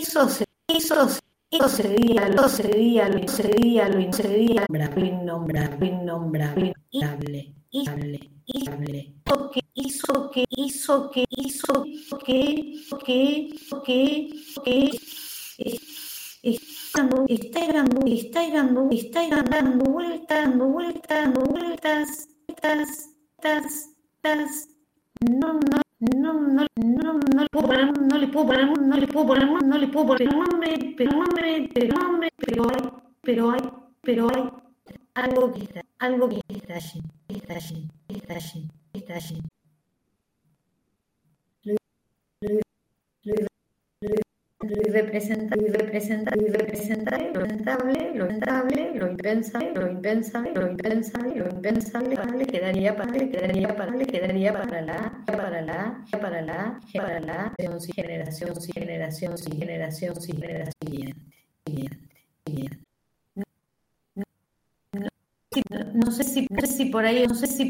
Eso sería lo innombrable, hizo que está dando vueltas, no le puedo poner nombre, pero hay algo que está allí. Lo irrepresentable, lo impensable, quedaría para la generación siguiente. No sé si por ahí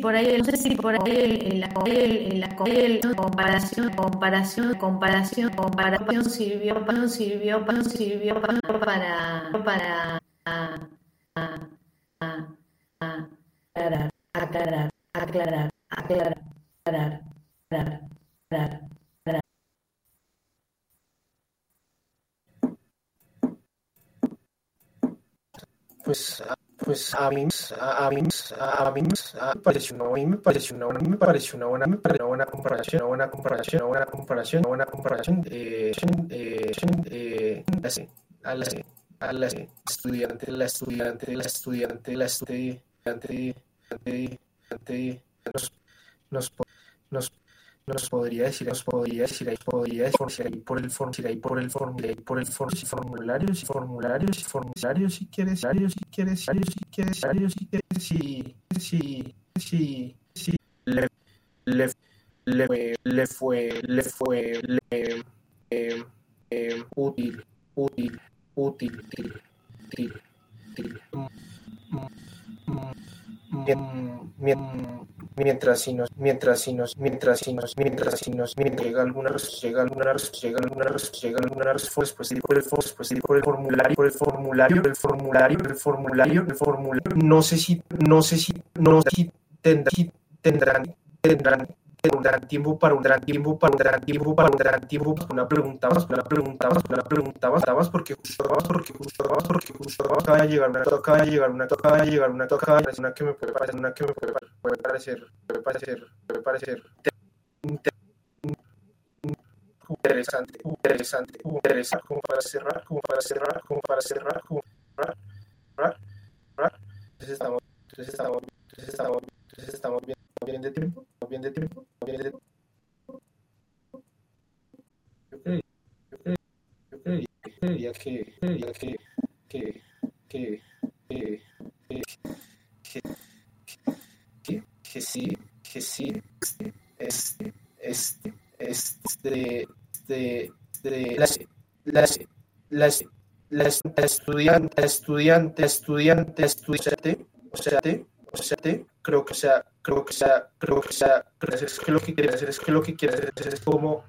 la comparación sirvió para aclarar. Pues a mí me pareció una buena comparación a la estudiante nos podría decir ahí por el formulario si quieres si le fue útil mientras si nos llega alguna respuesta pues por el formulario no sé si tendrán tiempo para una pregunta más porque justo acaba de llegar una que me puede parecer interesante como para cerrar. Entonces estamos bien de tiempo. Yo creería que sí, la estudiante, o sea, creo que sea, es que lo que quiere hacer es como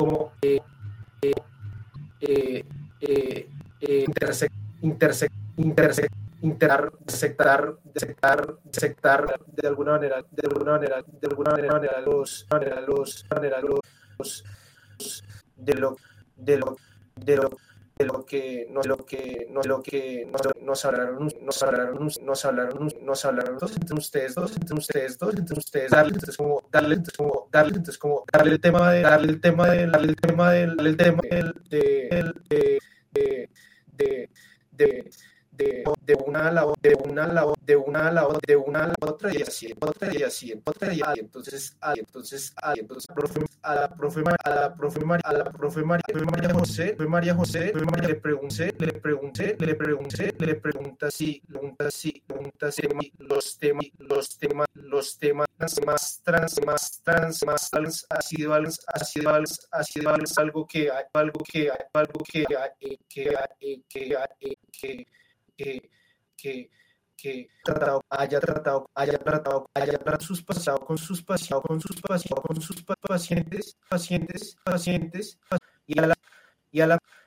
intersectar de alguna manera los de lo que nos hablaron entre ustedes dos, darle el tema de una a la otra y así. Entonces a la profe María José le pregunta si los temas más trans ha sido algo que haya tratado con sus pacientes y a la